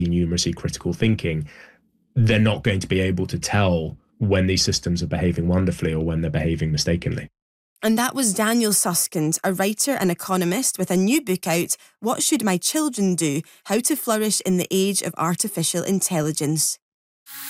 numeracy, critical thinking, they're not going to be able to tell when these systems are behaving wonderfully or when they're behaving mistakenly. And that was Daniel Susskind, a writer and economist with a new book out, What Should My Children Do? How to Flourish in the Age of Artificial Intelligence.